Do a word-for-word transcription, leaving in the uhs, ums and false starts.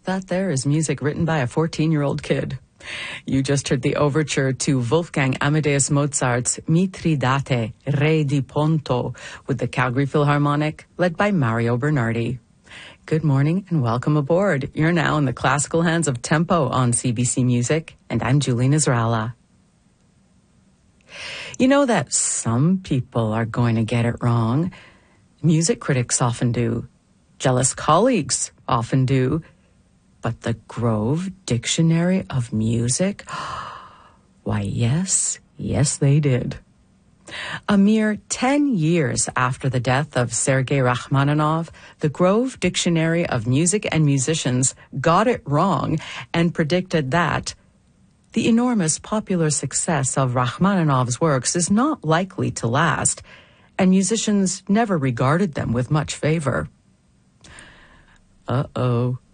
that there is music written by a fourteen-year-old kid. You just heard the overture to Wolfgang Amadeus Mozart's Mitridate, Re di Ponto, with the Calgary Philharmonic, led by Mario Bernardi. Good morning and welcome aboard. You're now in the classical hands of Tempo on C B C Music, and I'm Julie Nasrallah. You know that some people are going to get it wrong. Music critics often do. Jealous colleagues often do. But the Grove Dictionary of Music? Why, yes, yes, they did. A mere ten years after the death of Sergei Rachmaninoff, the Grove Dictionary of Music and Musicians got it wrong and predicted that the enormous popular success of Rachmaninoff's works is not likely to last, and musicians never regarded them with much favor. Uh-oh.